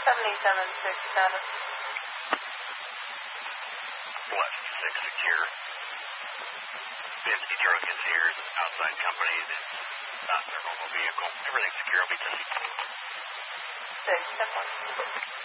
7767. Left 6 secure. 50 truck is here. Outside company. It's not their mobile vehicle. Everything's secure. I'll be 10. 6, 10.